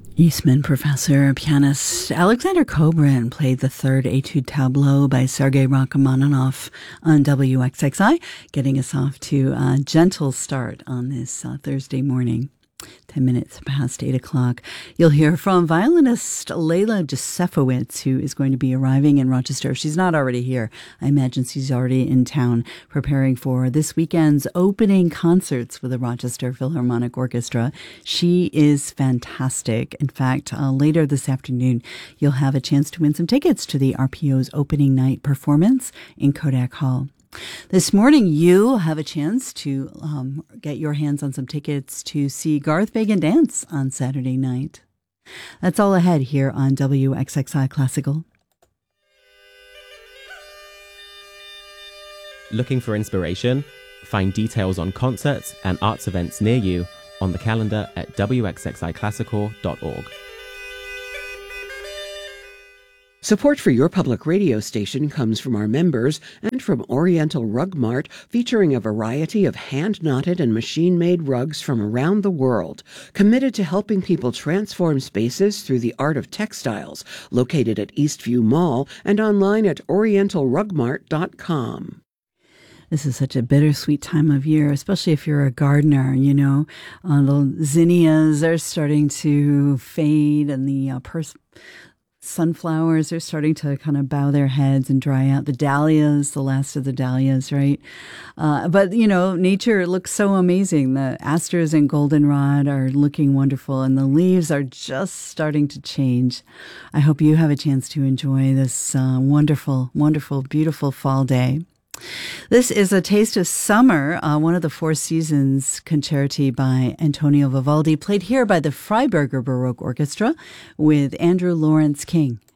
Eastman professor, pianist Alexander Kobrin played the third Etude Tableau by Sergei Rachmaninoff on WXXI, getting us off to a gentle start on this Thursday morning. 10 minutes past 8 o'clock. You'll hear from violinist Leila Josefowicz, who is going to be arriving in Rochester. She's not already here. I imagine she's already in town preparing for this weekend's opening concerts with the Rochester Philharmonic Orchestra. She is fantastic. In fact, later this afternoon, you'll have a chance to win some tickets to the RPO's opening night performance in Kodak Hall. This morning, you'll have a chance to get your hands on some tickets to see Garth Fagan dance on Saturday night. That's all ahead here on WXXI Classical. Looking for inspiration? Find details on concerts and arts events near you on the calendar at wxxiclassical.org. Support for your public radio station comes from our members and from Oriental Rug Mart, featuring a variety of hand-knotted and machine-made rugs from around the world, committed to helping people transform spaces through the art of textiles, located at Eastview Mall and online at orientalrugmart.com. This is such a bittersweet time of year, especially if you're a gardener, you know. The zinnias are starting to fade, and the sunflowers are starting to kind of bow their heads and dry out. The dahlias, the last of the dahlias, right? But, you know, nature looks so amazing. The asters and goldenrod are looking wonderful, and the leaves are just starting to change. I hope you have a chance to enjoy this wonderful, wonderful, beautiful fall day. This is a taste of summer, one of the Four Seasons concerti by Antonio Vivaldi, played here by the Freiberger Baroque Orchestra with Andrew Lawrence King.